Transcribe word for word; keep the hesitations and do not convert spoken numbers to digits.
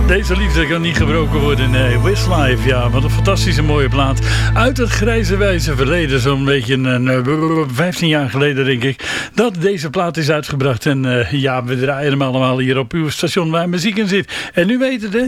Deze liefde kan niet gebroken worden. Nee, Westlife, ja, wat een fantastische mooie plaat. Uit het grijze wijze verleden, zo'n beetje een, een, vijftien jaar geleden denk ik, dat deze plaat is uitgebracht. En uh, ja, we draaien hem allemaal hier op uw station waar muziek in zit. En u weet het, hè,